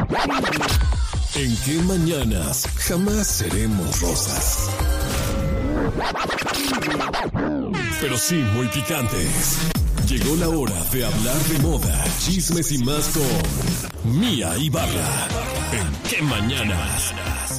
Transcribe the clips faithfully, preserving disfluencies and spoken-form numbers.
¿En qué mañanas jamás seremos rosas? Pero sí muy picantes. Llegó la hora de hablar de moda, chismes y más con Mía Ibarra. ¿En qué mañanas?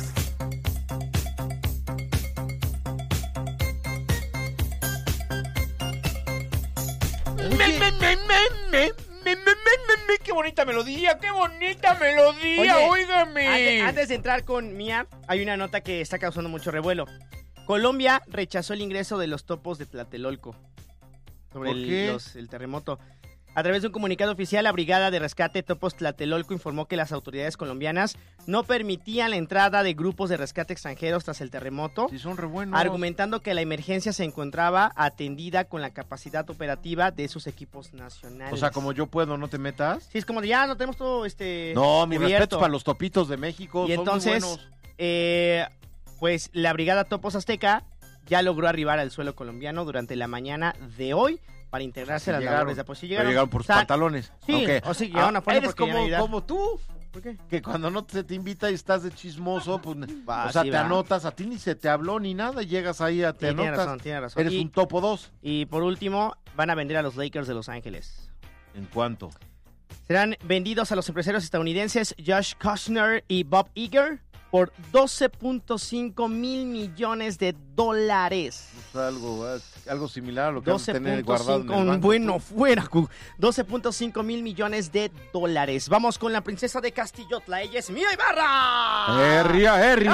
Me, me, me, me, me, me, me, ¡qué bonita melodía! ¡Qué bonita melodía! Oye, ¡Óigame! Antes, antes de entrar con Mía, hay una nota que está causando mucho revuelo. Colombia rechazó el ingreso de los topos de Tlatelolco sobre ¿Por el, qué? los- el terremoto. A través de un comunicado oficial, la Brigada de Rescate Topos Tlatelolco informó que las autoridades colombianas no permitían la entrada de grupos de rescate extranjeros tras el terremoto, Sí, son re buenos. argumentando que la emergencia se encontraba atendida con la capacidad operativa de sus equipos nacionales. O sea, como yo puedo, ¿no te metas? Sí, es como de, ya no tenemos todo este No, mi cubierto. respeto para los topitos de México. Y son entonces, muy buenos. eh, pues la Brigada Topos Azteca ya logró arribar al suelo colombiano durante la mañana de hoy para integrarse a las Llegaron. labores de apoyo. Sí, Pero llegaron por sus o sea, pantalones. Sí, Ok. o sí, llegaron Ah, a fuerza eres porque como, iban a ayudar. como tú, ¿Por qué? que cuando no te, te invita y estás de chismoso, pues, Va, o sea, sí, te va. anotas, a ti ni se te habló ni nada, y llegas ahí a te Sí, tiene anotas. razón, tiene razón. Eres Y, un topo dos. y por último, van a vender a los Lakers de Los Ángeles. ¿En cuánto? Serán vendidos a los empresarios estadounidenses Josh Kushner y Bob Iger por doce punto cinco mil millones de dólares. O sea, algo, eh, algo similar a lo que vas a doce tener punto guardado en cinco, el banco. bueno, fuera, Cu. doce punto cinco mil millones de dólares. Vamos con la princesa de Castillotla, ella es Mía Ibarra. ¡Herria, herria!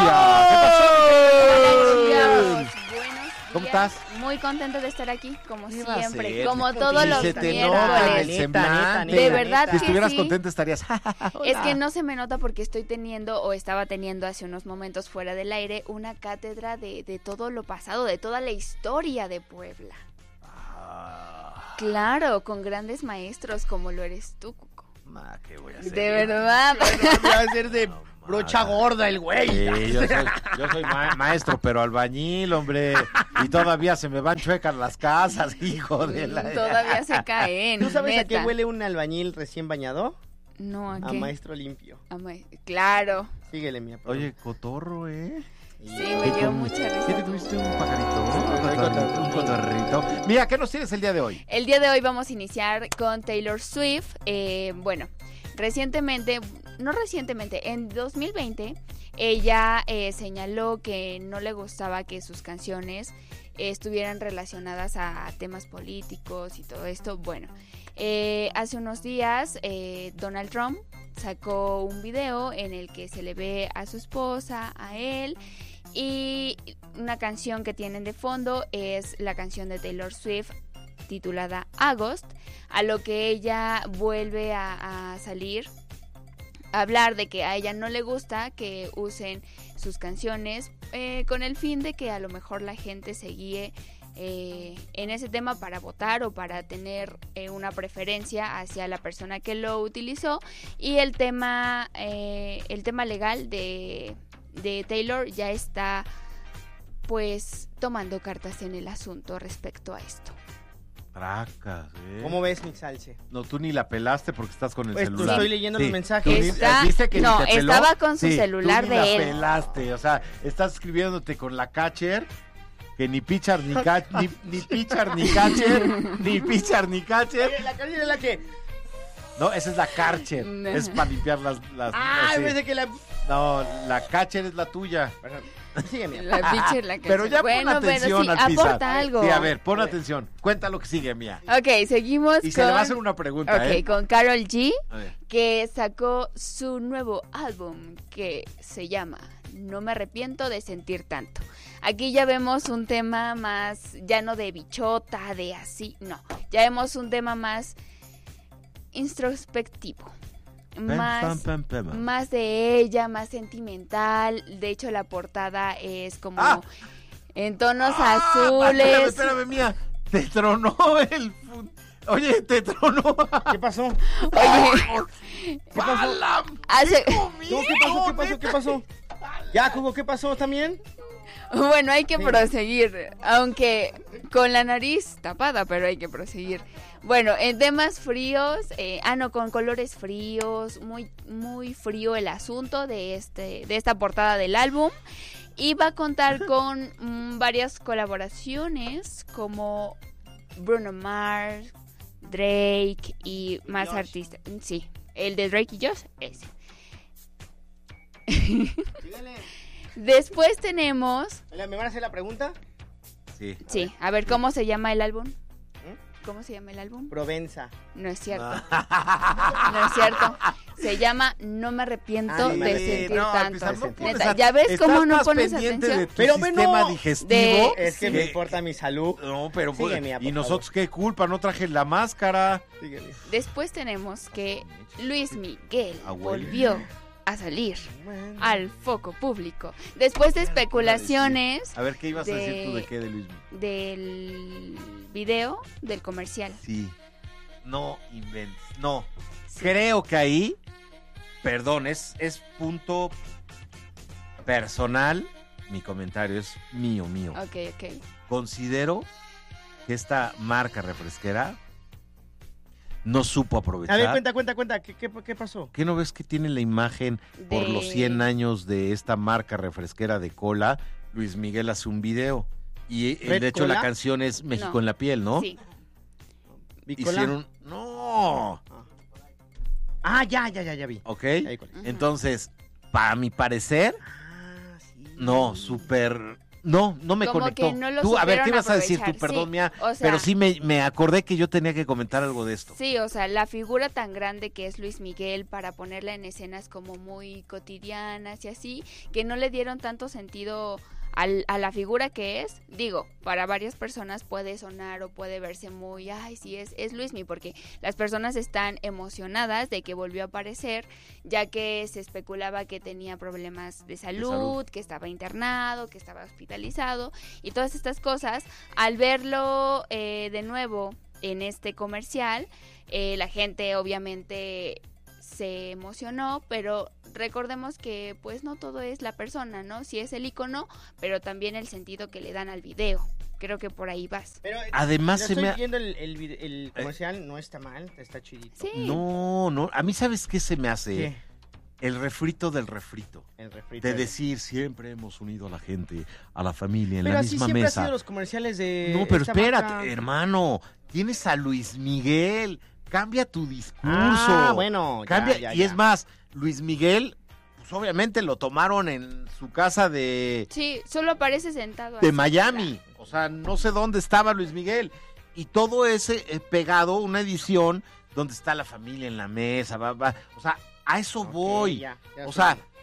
¡Oh! ¿Qué pasó? Buenos días. ¿Cómo estás? Muy contenta de estar aquí, como ¿Qué va a siempre, ser? como Y todos los se te miércoles. nota en el Neta, semblante. neta, De verdad Si que estuvieras sí. contenta estarías... Es que no se me nota porque estoy teniendo, o estaba teniendo hace unos momentos fuera del aire, una cátedra de, de todo lo pasado, de toda la historia de Puebla. Claro, con grandes maestros como lo eres tú, Cuco. Ma, ¿qué voy a hacer? De verdad. Va a ser de brocha gorda el güey. Sí, yo soy, yo soy ma- maestro, pero albañil, hombre. Y todavía se me van chuecas las casas, hijo de la... Todavía se caen. ¿Tú sabes a qué neta. huele un albañil recién bañado? No, ¿a A qué? maestro limpio. A ma- Claro. Síguele, Mía. por Oye, cotorro, ¿eh? Sí, me dio mucha risa. ¿Qué te tuviste un pajarito? Un Sí, cotorrito, un cotorrito. Mira, ¿qué nos tienes el día de hoy? El día de hoy vamos a iniciar con Taylor Swift. Eh, bueno, recientemente, no recientemente, en dos mil veinte, ella eh, señaló que no le gustaba que sus canciones eh, estuvieran relacionadas a temas políticos y todo esto. Bueno, eh, hace unos días eh, Donald Trump sacó un video en el que se le ve a su esposa, a él, y una canción que tienen de fondo es la canción de Taylor Swift titulada August, a lo que ella vuelve a, a salir a hablar de que a ella no le gusta que usen sus canciones eh, con el fin de que a lo mejor la gente se guíe eh, en ese tema para votar o para tener eh, una preferencia hacia la persona que lo utilizó, y el tema eh, el tema legal de, de Taylor ya está pues tomando cartas en el asunto respecto a esto. Tracas, ¿eh? ¿Cómo ves mi salse? No, tú ni la pelaste porque estás con el Pues, tú celular. estoy leyendo los mensajes. tú ni- Está- ¿viste que ni no, te peló? estaba con su Sí, celular tú ni de la él. pelaste, o sea, estás escribiéndote con la catcher, que ni pitcher ni ca- ni, ni pitcher ni catcher, ni pitcher ni catcher. Oye, la canción es la que... No, esa es la catcher, No. es para limpiar las... las Ah, así. pensé que la... No, la catcher es la tuya. Sígueme. La pitcher, la Pero ya canción. pon atención bueno, al sí, pisar. aporta algo. Sí, a ver, pon A ver. atención. Cuenta lo que sigue, Mía. Ok, seguimos Y con... se le va a hacer una pregunta, Ok, ¿eh? con Karol G, A ver. que sacó su nuevo álbum que se llama No me arrepiento de sentir tanto. Aquí ya vemos un tema más, ya no de bichota, de así, no. Ya vemos un tema más introspectivo. Más, Pam, pam, pam, pam. más de ella, más sentimental. De hecho, la portada es como Ah. en tonos Ah, azules. Espérame, espérame, Mía. Te tronó el... fu- Oye, te tronó. ¿Qué pasó? Oye, ¿Qué pasó? hace... No, ¿qué pasó? ¿Qué pasó? ¿Qué pasó? Ya, Cuco, ¿qué pasó también? Bueno, hay que Sí. proseguir, aunque con la nariz tapada, pero hay que proseguir. Bueno, en temas fríos, eh, ah no, con colores fríos, muy muy frío el asunto de este de esta portada del álbum. Y va a contar con mm, varias colaboraciones como Bruno Mars, Drake y más Josh. artistas. Sí, el de Drake y Josh, ese. Después tenemos, ¿Me van a hacer la pregunta? Sí. sí, a ver, ¿cómo se llama el álbum? ¿Cómo se llama el álbum? Provenza. No es cierto. No es cierto. Se llama No me arrepiento Ah, no me de arrepiento. sentir no, tanto. pues, no pones Neta, a- ¿ya ves estás cómo no más pones pendiente atención? de tu Pero, sistema no, digestivo. de- Es que me importa mi salud. No, pero Sígueme, pues, por ¿y favor. nosotros qué culpa? No traje la máscara. Después tenemos que Luis Miguel Abuelo. volvió a salir al foco público. Después de especulaciones A ver, ¿qué ibas a decir de- tú de qué de Luis Miguel? del video, del comercial. Sí. No inventes. No. Creo que ahí, perdón, es, es punto personal. Mi comentario es mío, mío. Ok, ok. Considero que esta marca refresquera no supo aprovechar. A ver, cuenta, cuenta, cuenta. ¿Qué, qué, qué pasó? ¿Qué no ves que tiene la imagen por De- los cien años de esta marca refresquera de cola? Luis Miguel hace un video. Y eh, ¿Red de hecho Cola? la canción es México No. en la piel, ¿no? Sí. ¿Bicola? Hicieron... No. Ah, ya, ya, ya, ya vi. ¿Ok? Ya vi cuál es. Ujú. Entonces, para mi parecer, Ah, sí. no, súper... No, no me Como conectó. que no lo tú, a ver, supieron ¿qué ibas a decir tú? aprovechar, Perdón, sí. mía. O sea- pero sí me, me acordé que yo tenía que comentar algo de esto. Sí, o sea, la figura tan grande que es Luis Miguel para ponerla en escenas como muy cotidianas y así, que no le dieron tanto sentido al- a la figura que es. Digo, para varias personas puede sonar o puede verse muy, ay, sí, es, es Luismi, porque las personas están emocionadas de que volvió a aparecer, ya que se especulaba que tenía problemas de salud, salud. que estaba internado, que estaba hospitalizado y todas estas cosas. Al verlo eh, de nuevo en este comercial, eh, la gente obviamente se emocionó, pero recordemos que pues no todo es la persona, ¿no? Sí es el icono, pero también el sentido que le dan al video. Creo que por ahí vas. Pero, eh, Además, lo se estoy me ha- viendo el, el, vide- el comercial, no está mal, está chidito. Sí. No, no. A mí, ¿sabes qué se me hace? ¿Qué? El refrito del refrito. El refrito. De decir, siempre hemos unido a la gente, a la familia, en Pero la así misma siempre han mesa. sido los comerciales de No, pero esta espérate, marca. hermano. Tienes a Luis Miguel. Cambia tu discurso. Ah, bueno, ya, Cambia. ya, y ya. es más, Luis Miguel, pues obviamente lo tomaron en su casa de, Sí, solo aparece sentado de así. Miami. O sea, no sé dónde estaba Luis Miguel. Y todo ese eh, pegado, una edición donde está la familia en la mesa. Va, va. O sea, a eso Ok, voy. ya, ya O estoy sea, viendo.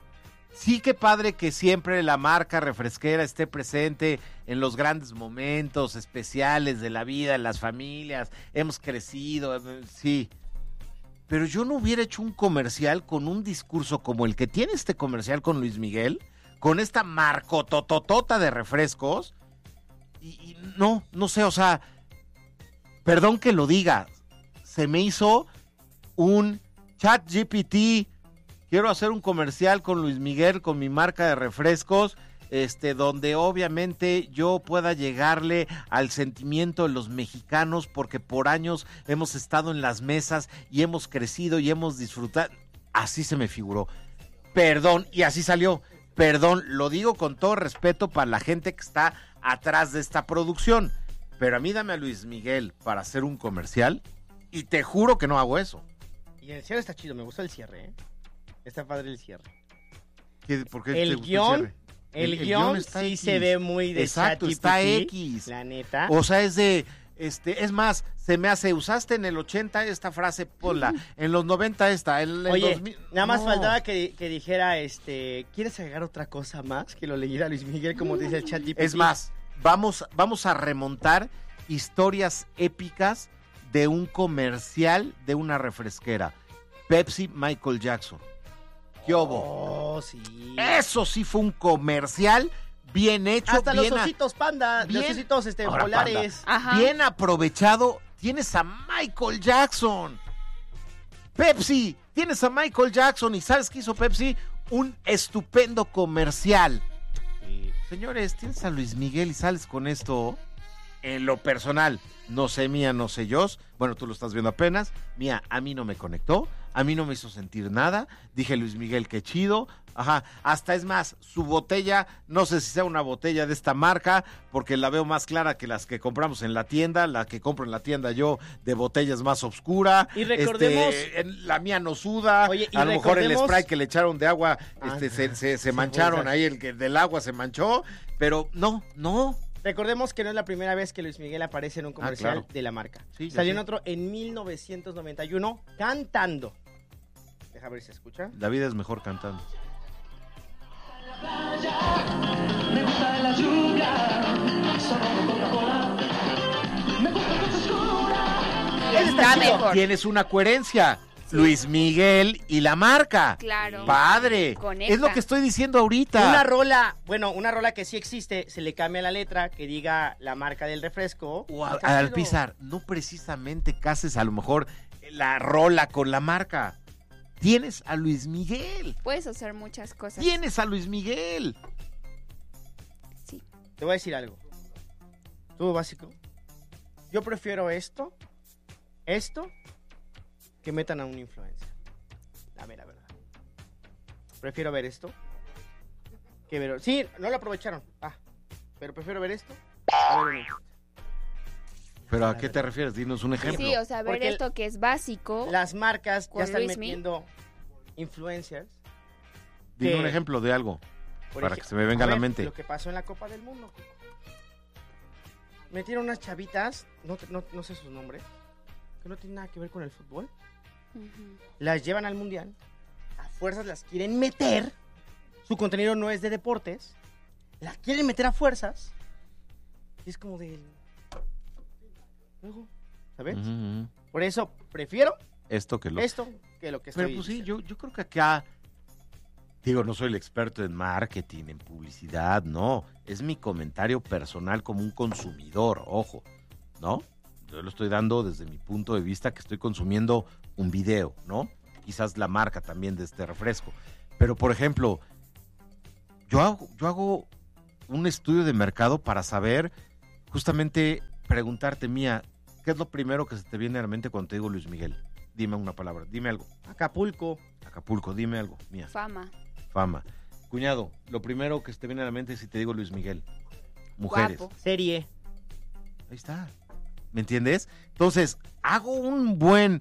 sí que padre que siempre la marca refresquera esté presente en los grandes momentos especiales de la vida, en las familias. Hemos crecido, eh, sí. Pero yo no hubiera hecho un comercial con un discurso como el que tiene este comercial con Luis Miguel, con esta marcotototota de refrescos. Y, y no, no sé, o sea, perdón que lo diga, se me hizo un chat G P T. Quiero hacer un comercial con Luis Miguel, con mi marca de refrescos, este, donde obviamente yo pueda llegarle al sentimiento de los mexicanos, porque por años hemos estado en las mesas y hemos crecido y hemos disfrutado. Así se me figuró. Perdón, y así salió. Perdón, lo digo con todo respeto para la gente que está atrás de esta producción. Pero a mí dame a Luis Miguel para hacer un comercial y te juro que no hago eso. Y el cierre está chido, me gustó el cierre, ¿eh? Está padre el cierre. ¿Qué- ¿Por qué te El gustó guión, cierre? el, El- el guión guión está sí X. se ve muy de Exacto, ChatGPT, está X. La neta. O sea, es de, este, es más, se me hace, usaste en el ochenta esta frase, ponla, en los noventa esta, en el Oye, dos mil, nada más no. faltaba que, que dijera, este, ¿quieres agregar otra cosa más? Que lo leyera Luis Miguel, como dice el chat G P T. Es más, vamos, vamos a remontar historias épicas de un comercial de una refresquera. Pepsi, Michael Jackson. ¿Qué hubo? Oh, sí. Eso sí fue un comercial bien hecho, Hasta bien los a- ositos panda, bien- los ositos este, Ahora, polares. Ajá. bien aprovechado. Tienes a Michael Jackson. Pepsi, tienes a Michael Jackson. ¿Y sabes qué hizo Pepsi? Un estupendo comercial. Sí. Señores, tienes a Luis Miguel y sales con esto. En lo personal, no sé Mía, no sé yo. Bueno, tú lo estás viendo apenas. Mía, a mí no me conectó, a mí no me hizo sentir nada. Dije, Luis Miguel, qué chido. Ajá, hasta es más, su botella, no sé si sea una botella de esta marca, porque la veo más clara que las que compramos en la tienda. La que compro en la tienda yo, de botella, es más oscura. Y recordemos... Este, en- la mía no suda. Oye, y a lo mejor el recordemos- spray que le echaron de agua, Ah, este, se, se, se se mancharon fue, ahí, el que del agua se manchó. Pero no, no. Recordemos que no es la primera vez que Luis Miguel aparece en un comercial claro. de la marca. Sí, ya Salió en sé. otro en mil novecientos noventa y uno cantando. Deja ver si se escucha. La vida es mejor cantando. Me gusta la lluvia, solo Coca-Cola. Me gusta que se oscura. Ese está Está chido. mejor. Tienes una coherencia. Luis Miguel y la marca. Claro. Padre. Conecta. Es lo que estoy diciendo ahorita. Una rola, bueno, una rola que sí existe, se le cambia la letra, que diga la marca del refresco. O a- Está al chido. pisar, no precisamente cases a lo mejor la rola con la marca. Tienes a Luis Miguel. Puedes hacer muchas cosas. Tienes a Luis Miguel. Sí. Te voy a decir algo. Tú, básico. Yo prefiero esto, esto, que metan a un influencer. La mera verdad. Prefiero ver esto que ver... Sí, no lo aprovecharon. Ah, pero prefiero ver esto a ver un influencer. ¿Pero a qué te refieres? Dinos un ejemplo. Sí, o sea, ver Porque el- esto que es básico. Las marcas Con ya están Luismi. metiendo influencers. Dime que- un ejemplo de algo. Por Para ej- que se me venga a la ver, mente. Lo que pasó en la Copa del Mundo. Coco. Metieron unas chavitas, no, te- no, no sé sus nombres, que no tienen nada que ver con el fútbol. Ujú. Las llevan al mundial, a fuerzas las quieren meter. Su contenido no es de deportes, las quieren meter a fuerzas. Y es como de. Luego, ¿sabes? Ujú, ujú. Por eso prefiero Esto que lo... esto que lo que estoy Pero pues sí, diciendo. yo, yo creo que acá, digo, no soy el experto en marketing, en publicidad, no. Es mi comentario personal como un consumidor, ojo, ¿no? Yo lo estoy dando desde mi punto de vista que estoy consumiendo un video, ¿no? Quizás la marca también de este refresco. Pero, por ejemplo, yo hago, yo hago un estudio de mercado para saber, justamente preguntarte, Mía, ¿qué es lo primero que se te viene a la mente cuando te digo Luis Miguel? Dime una palabra, dime algo. Acapulco. Acapulco, dime algo, Mía. Fama. Fama. Cuñado, lo primero que se te viene a la mente si te digo Luis Miguel. Mujeres. Guapo. Serie. Ahí está. ¿Me entiendes? Entonces, hago un buen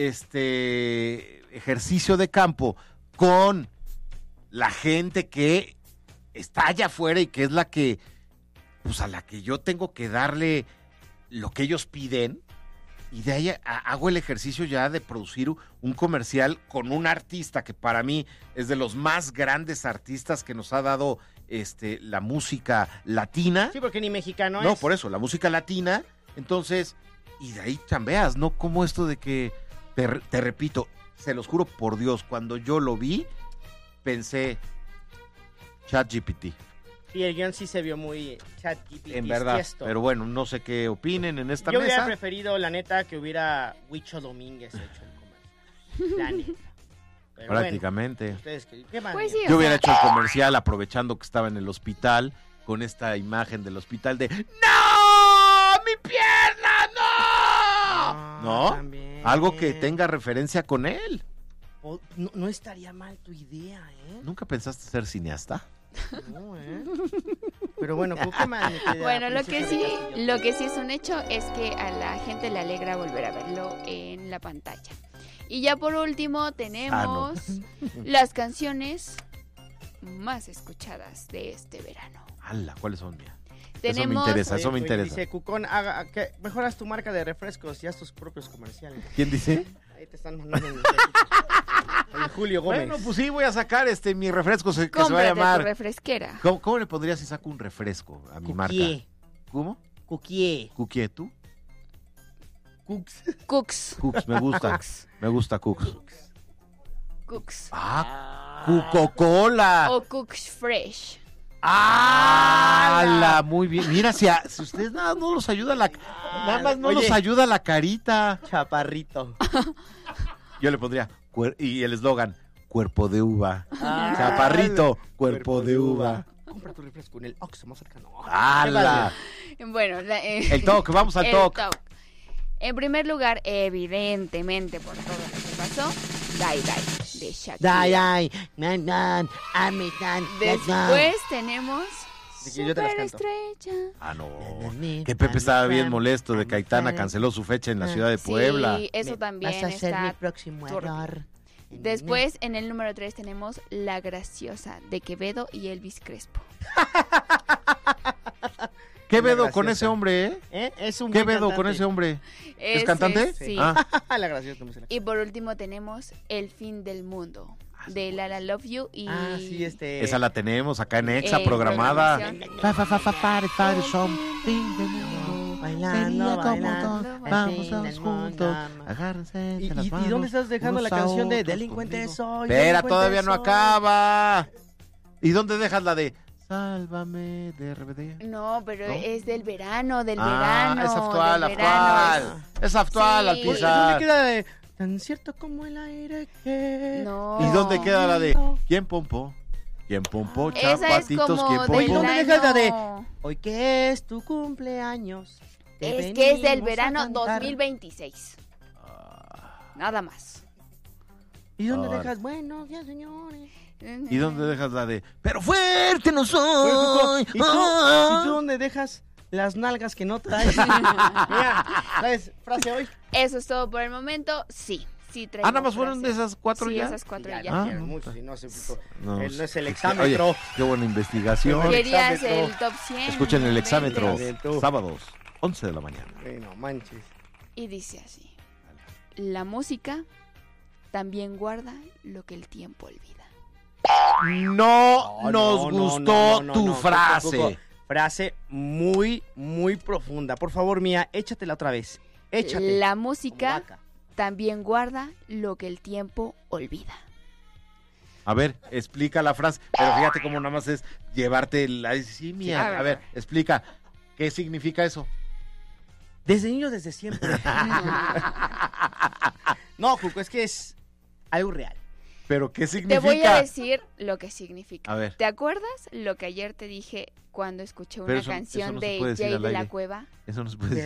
este ejercicio de campo con la gente que está allá afuera y que es la que, pues a la que yo tengo que darle lo que ellos piden. Y de ahí a- hago el ejercicio ya de producir un comercial con un artista que para mí es de los más grandes artistas que nos ha dado este, la música latina. Sí, porque ni mexicano No, es. por eso, la música latina. Entonces, y de ahí chambeas, ¿no? Como esto de que, te, re- te repito, se los juro por Dios, cuando yo lo vi, pensé, ChatGPT, Sí, el guión sí se vio muy chat en verdad. Pero bueno, no sé qué opinen en esta Yo hubiera mesa. preferido, la neta, que hubiera Huicho Domínguez hecho el comercial. La neta. Pero Prácticamente. bueno, ustedes, ¿qué, qué más? Pues sí, Yo o hubiera sea, hecho el comercial aprovechando que estaba en el hospital, con esta imagen del hospital de ¡No! ¡Mi pierna! ¡No! Ah, ¿No? también. Algo que tenga referencia con él. O- no, no estaría mal tu idea, ¿eh? ¿Nunca pensaste ser cineasta? No, ¿eh? Pero bueno, ¿qué más? mi querida Bueno, lo que princesa sí, de Castillo? lo que sí es un hecho es que a la gente le alegra volver a verlo en la pantalla. Y ya por último tenemos las canciones más escuchadas de este verano. ¡Hala! ¿Cuáles son, mía? Tenemos Eso me interesa, eso me Oye, interesa. Dice Cucón, haga, que mejoras tu marca de refrescos y haz tus propios comerciales. ¿Quién dice? Ahí te están mandando un mensajito. Oye, Julio Gómez. Bueno, pues sí, voy a sacar este mi refresco se- que se va a cómprate tu llamar. refresquera. ¿Cómo, cómo le pondría si saco un refresco a mi marca? Cuquié. ¿Cómo? Cuquié. ¿Cuquié tú? Cooks. Cooks. Cooks, me gusta. Cooks. Me gusta Cooks. Cooks. Ah, Coca-Cola. O Cooks Fresh. ¡Ah! la- Muy bien. Mira, si, a- si ustedes nada no los ayuda la nada más no Oye. los ayuda la carita. Chaparrito. Yo le pondría cuer- y el eslogan cuerpo de uva. Ah, Chaparrito, cuerpo, cuerpo de de uva. compra tu refresco en el Oxxo más cercano. ¡Hala! Bueno, la- eh, El toque, vamos al el toque. toque. En primer lugar, evidentemente, por todo lo que pasó, Die Die de Shakira. Die, die, nan, nan, ame, nan, Después tenemos De que yo te las canto. Superestrella. Ah, no. Que Pepe estaba bien molesto de que Aitana canceló su fecha en la ciudad de Puebla. Sí, eso también Vas a ser mi está próximo turbio. error. Después, en el número tres tenemos La Graciosa de Quevedo y Elvis Crespo. ¿Qué La vedo con graciosa. ese hombre, eh? ¿Eh? Es un ¿Qué buen vedo con cantante. ese hombre? ¿Es Ese, cantante? Sí. Ah, La graciosa música. Y por último tenemos El Fin del Mundo de Lala Love You y... Ah, sí, este. esa la tenemos acá en Exa, Eh, programada. programación. Fa, fa, fa, fa, pare, pare, El som, fin fin del mundo. Bailando, Sería como bailando, todo. al Vamos fin todos del juntos, mundo. agárrense ¿Y, de las y- y manos, dónde estás dejando la unos a canción de otros Delincuente conmigo. soy? Espera, delincuente todavía no soy? acaba. ¿Y dónde dejas la de Sálvame de R B D? No, pero ¿No? es del verano, del Ah, verano. es actual, del verano, actual. Es actual, Sí. Oye, ¿dónde Alpizar. queda la de tan cierto como el aire que... es- No. ¿Y dónde queda la de ¿Quién pompó? ¿Quién pompó? Esa es Chapatitos, como ¿quién del Oye, pompó? ¿dónde dejas la de- año- Hoy que es tu cumpleaños. te Es que es del venimos a verano cantar. dos mil veintiséis. Nada más. ¿Y dónde Ahora. dejas? Buenos días, señores. ¿Y dónde dejas la de Pero fuerte no Oye, soy? Cuco, ¿Y tú, Ah. ¿Y tú dónde dejas las nalgas que no traes? Mira, ¿sabes? Frase hoy. Eso es todo por el momento. Sí, sí traigo Ah, nada más fueron de frases. esas cuatro Sí, ya. esas cuatro Ya, ya. no Ah, quiero no, mucho, pues. si no, se puso- No, el- no es el Oye, exámetro. qué buena investigación. Oye, Querías exámetro. el top cien. Escuchen el exámetro. Exámetro. Tú. Sábados, once de la mañana. Ay, no manches. Y dice así. La música también guarda lo que el tiempo olvida. No No, nos no, no, gustó no, no, tu no, frase. Cuco, Cuco. Frase muy, muy profunda. Por favor, Mía, échatela otra vez. Échate. La Como música vaca. también guarda lo que el tiempo olvida. A ver, explica la frase. Pero fíjate cómo nada más es llevarte la... Sí, mía. Sí, a ver, A ver, explica. ¿Qué significa eso? Desde niño, desde siempre. No, Cuco, es que es algo real. ¿Pero qué Te significa? voy a decir lo que significa. A ver. ¿Te acuerdas lo que ayer te dije cuando escuché Pero una eso- eso canción no se de puede decir Jay al de la aire. Cueva? Eso no se puede